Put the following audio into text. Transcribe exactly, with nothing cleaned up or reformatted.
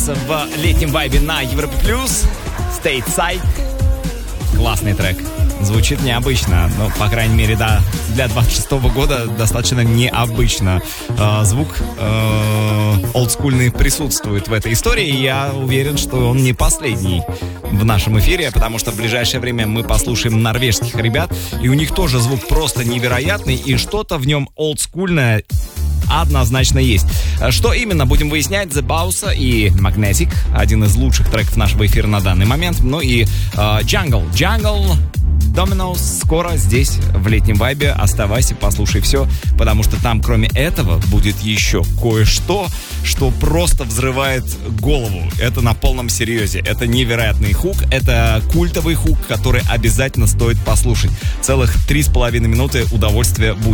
нас в летнем вайбе на Европе Плюс. Stateside. Классный трек. Звучит необычно, но, по крайней мере, да, для двадцать шестого года достаточно необычно. Э, звук э, олдскульный присутствует в этой истории, и я уверен, что он не последний в нашем эфире, потому что в ближайшее время мы послушаем норвежских ребят, и у них тоже звук просто невероятный, и что-то в нем олдскульное однозначно есть. Что именно, будем выяснять. The Bounce и Magnetic, один из лучших треков нашего эфира на данный момент. Ну и э, Jungle. Jungle Dominoes скоро здесь, в летнем вайбе. Оставайся, послушай все, потому что там, кроме этого, будет еще кое-что, что просто взрывает голову. Это на полном серьезе. Это невероятный хук, это культовый хук, который обязательно стоит послушать. Целых три с половиной минуты удовольствия будет.